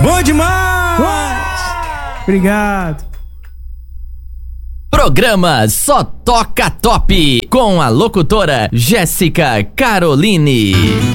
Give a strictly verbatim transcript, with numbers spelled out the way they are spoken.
Bom demais! Obrigado. Programa Só Toca Top, com a locutora Jéssica Caroline.